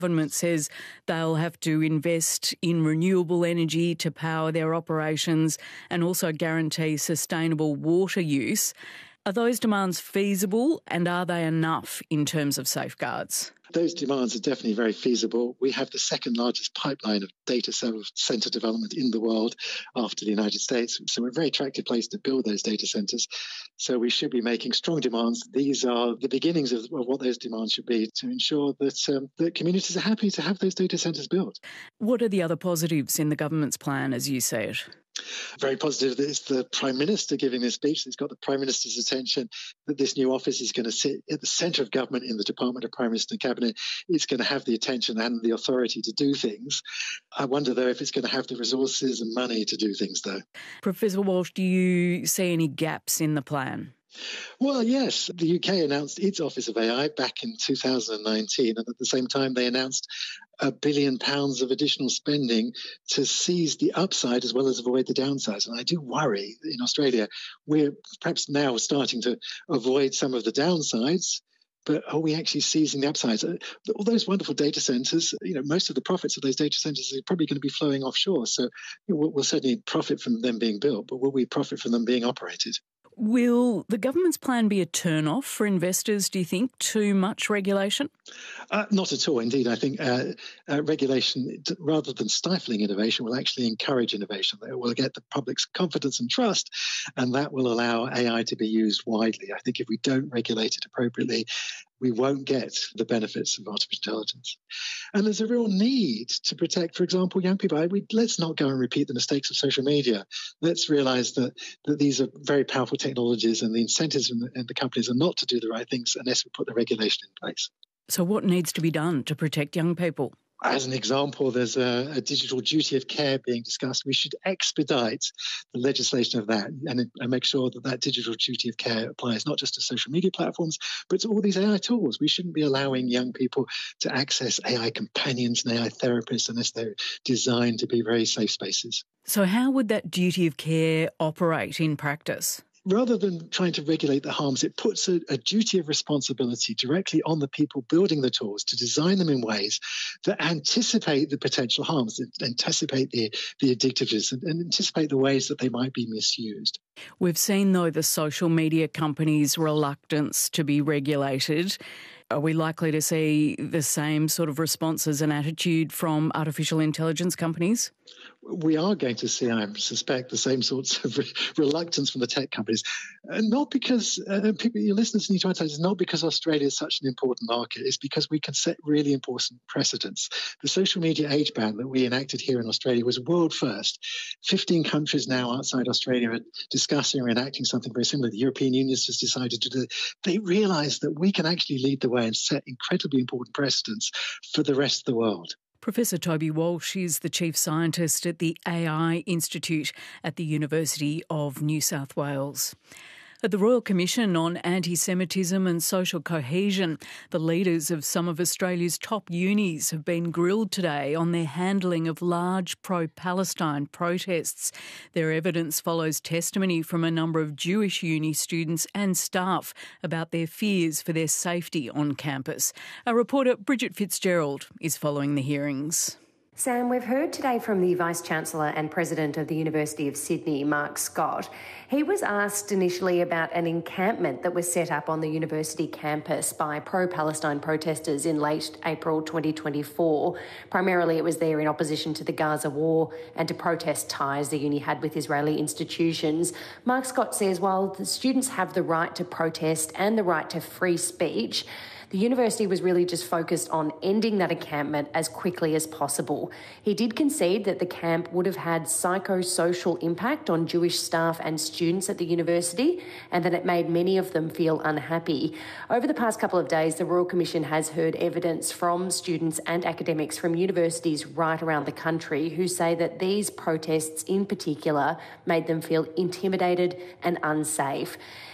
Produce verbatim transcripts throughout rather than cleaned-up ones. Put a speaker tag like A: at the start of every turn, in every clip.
A: Government says they'll have to invest in renewable energy to power their operations and also guarantee sustainable water use. Are those demands feasible, and are they enough in terms of safeguards?
B: Those demands are definitely very feasible. We have the second largest pipeline of data centre development in the world after the United States. So we're a very attractive place to build those data centres. So we should be making strong demands. These are the beginnings of, of what those demands should be to ensure that, um, that communities are happy to have those data centres built.
A: What are the other positives in the government's plan as you see it?
B: Very positive that it's the Prime Minister giving this speech. It's got the Prime Minister's attention that this new office is going to sit at the centre of government in the Department of Prime Minister and Cabinet. It's going to have the attention and the authority to do things. I wonder, though, if it's going to have the resources and money to do things, though.
A: Professor Walsh, do you see any gaps in the plan?
B: Well, yes. The U K announced its Office of A I back in two thousand nineteen, and at the same time they announced a billion pounds of additional spending to seize the upside as well as avoid the downside. And I do worry that in Australia we're perhaps now starting to avoid some of the downsides, but are we actually seizing the upsides? All those wonderful data centres, you know, most of the profits of those data centres are probably going to be flowing offshore. So you know, we'll, we'll certainly profit from them being built, but will we profit from them being operated?
A: Will the government's plan be a turn-off for investors, do you think? Too much regulation?
B: Uh, not at all. Indeed, I think uh, uh, regulation, rather than stifling innovation, will actually encourage innovation. It will get the public's confidence and trust, and that will allow A I to be used widely. I think if we don't regulate it appropriately, we won't get the benefits of artificial intelligence. And there's a real need to protect, for example, young people. I, we, let's not go and repeat the mistakes of social media. Let's realise that, that these are very powerful technologies, and the incentives in the, in the companies are not to do the right things unless we put the regulation in place.
A: So what needs to be done to protect young people?
B: As an example, there's a, a digital duty of care being discussed. We should expedite the legislation of that and, and make sure that that digital duty of care applies not just to social media platforms, but to all these A I tools. We shouldn't be allowing young people to access A I companions and A I therapists unless they're designed to be very safe spaces.
A: So how would that duty of care operate in practice?
B: Rather than trying to regulate the harms, it puts a, a duty of responsibility directly on the people building the tools to design them in ways that anticipate the potential harms, anticipate the, the addictiveness, and, and anticipate the ways that they might be misused.
A: We've seen, though, the social media companies' reluctance to be regulated. Are we likely to see the same sort of responses and attitude from artificial intelligence companies?
B: We are going to see, I suspect, the same sorts of re- reluctance from the tech companies. Uh, not because, uh, people, your listeners need to understand, it's not because Australia is such an important market. It's because we can set really important precedents. The social media age ban that we enacted here in Australia was world first. fifteen countries now outside Australia are discussing or enacting something very similar. The European Union has decided to do it. They realise that we can actually lead the way and set incredibly important precedents for the rest of the world.
A: Professor Toby Walsh is the Chief Scientist at the A I Institute at the University of New South Wales. At the Royal Commission on Anti-Semitism and Social Cohesion, the leaders of some of Australia's top unis have been grilled today on their handling of large pro-Palestine protests. Their evidence follows testimony from a number of Jewish uni students and staff about their fears for their safety on campus. Our reporter Bridget Fitzgerald is following the hearings.
C: Sam, we've heard today from the Vice-Chancellor and President of the University of Sydney, Mark Scott. He was asked initially about an encampment that was set up on the university campus by pro-Palestine protesters in late April twenty twenty-four. Primarily it was there in opposition to the Gaza war and to protest ties the uni had with Israeli institutions. Mark Scott says while the students have the right to protest and the right to free speech, the university was really just focused on ending that encampment as quickly as possible. He did concede that the camp would have had psychosocial impact on Jewish staff and students at the university, and that it made many of them feel unhappy. Over the past couple of days, the Royal Commission has heard evidence from students and academics from universities right around the country who say that these protests in particular made them feel intimidated and unsafe.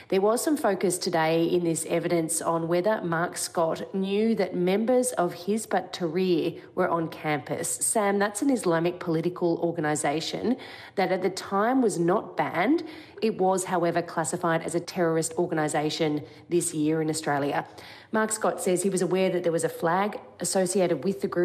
C: There was some focus today in this evidence on whether Mark Scott knew that members of Hizb ut-Tahrir were on campus. Sam, that's an Islamic political organisation that at the time was not banned. It was, however, classified as a terrorist organisation this year in Australia. Mark Scott says he was aware that there was a flag associated with the group